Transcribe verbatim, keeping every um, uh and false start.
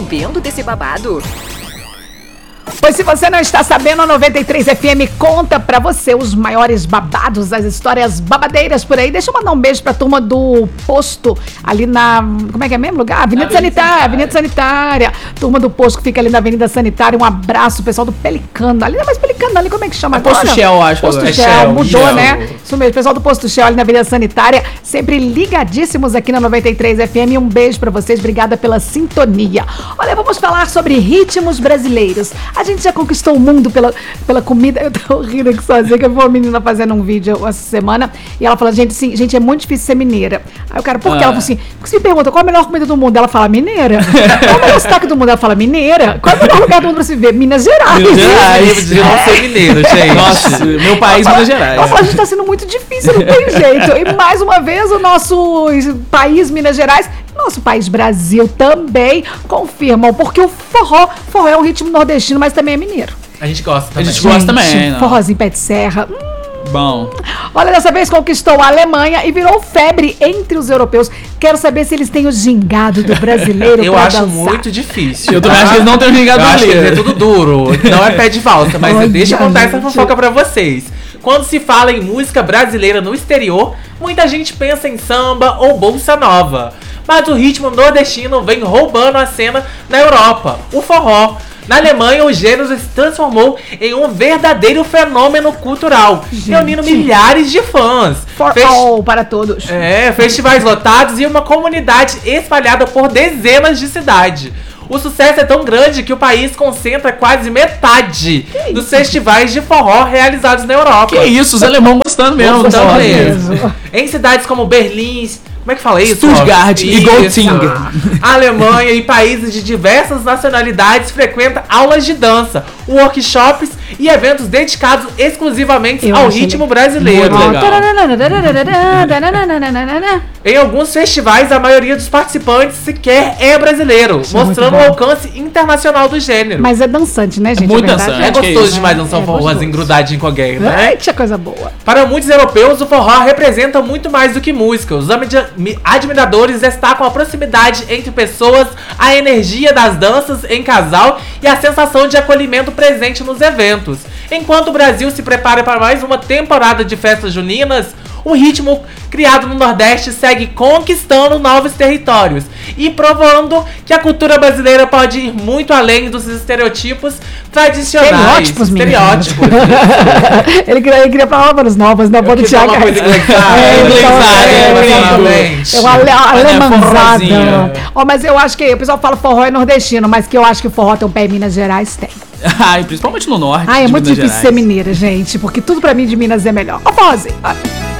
sabendo desse babado? Pois se você não está sabendo, a noventa e três F M conta pra você os maiores babados, as histórias babadeiras por aí. Deixa eu mandar um beijo pra turma do posto ali na... Como é que é mesmo lugar? Avenida Sanitária. Avenida Sanitária. Turma do posto que fica ali na Avenida Sanitária. Um abraço, pessoal do Pelicano. Ali não é mais Pelicano, ali como é que chama é agora? Posto Shell, acho. Posto é Shell, Shell, mudou, Shell. né? Isso mesmo, pessoal do Posto Shell ali na Avenida Sanitária. Sempre ligadíssimos aqui na noventa e três F M. Um beijo pra vocês, obrigada pela sintonia. Olha, vamos falar sobre ritmos brasileiros. A gente já conquistou o mundo pela, pela comida. Eu tô rindo aqui sozinha, que eu vi uma menina fazendo um vídeo essa semana e ela fala, gente, assim, gente, é muito difícil ser mineira. Aí o cara, por quê? Ah. Ela falou assim, porque você me pergunta qual a melhor comida do mundo? Ela fala, mineira. Qual o melhor sotaque do mundo? Ela fala, mineira. Qual é o melhor lugar do mundo pra se ver? Minas Gerais. Minas Gerais. Eu não ser mineiro, gente. Nossa, meu país, ela Minas fala, Gerais. Ela fala, a gente tá sendo muito difícil, não tem jeito. E mais uma vez, o nosso país, Minas Gerais, nosso país Brasil também confirmam, porque o forró, forró é um ritmo nordestino, mas também é mineiro. A gente gosta também. A gente gosta também, não. Forrozinho pé de serra. Hum. Bom. Olha, dessa vez conquistou a Alemanha e virou febre entre os europeus. Quero saber se eles têm o gingado do brasileiro. Eu pra acho dançar. muito difícil. Eu também acho que eles não têm o gingado eu brasileiro. acho que é tudo duro. Não é pé de valsa, mas Olha, deixa eu contar essa gente. fofoca pra vocês. Quando se fala em música brasileira no exterior, muita gente pensa em samba ou bolsa nova. Mas o ritmo nordestino vem roubando a cena na Europa, o forró. Na Alemanha, o gênero se transformou em um verdadeiro fenômeno cultural, Gente. reunindo milhares de fãs. For Fes- all, para todos. É, festivais lotados e uma comunidade espalhada por dezenas de cidades. O sucesso é tão grande que o país concentra quase metade dos festivais de forró realizados na Europa. Que isso, os alemães gostando mesmo. Gostando do forró. mesmo. Em cidades como Berlim, como é que fala isso? Stuttgart e Isso. Göttingen. Alemanha e países de diversas nacionalidades frequentam aulas de dança, workshops e eventos dedicados exclusivamente Eu ao acho ritmo ele brasileiro. muito legal. Em alguns festivais, a maioria dos participantes sequer é brasileiro, Isso é mostrando o muito bom. alcance internacional do gênero. Mas é dançante, né, gente? muito A verdade dançante. É que gostoso isso. demais dançar um É forrozinho gostoso. grudadinho com alguém, né? Ai, que coisa boa. Para muitos europeus, o forró representa muito mais do que música. Os amida- mi- admiradores destacam a proximidade entre pessoas, a energia das danças em casal e a sensação de acolhimento presente nos eventos. Enquanto o Brasil se prepara para mais uma temporada de festas juninas, o ritmo criado no Nordeste segue conquistando novos territórios e provando que a cultura brasileira pode ir muito além dos estereotipos tradicionais. Estereótipos, menino. Estereótipos. ele, queria, ele queria palavras novas, não Eu pode queria tirar uma coisa inglesada, É, então, inglesada, é, é, exatamente. Eu ale, alemanzada. forrozinho. Ó, mas eu acho que o pessoal fala forró é nordestino, mas que eu acho que o forró tem um pé em Minas Gerais, tem. Ai, principalmente no norte. Ai, é de muito Minas difícil Gerais. ser mineira, gente, porque tudo pra mim de Minas é melhor. Ó, forrozinho. Ó.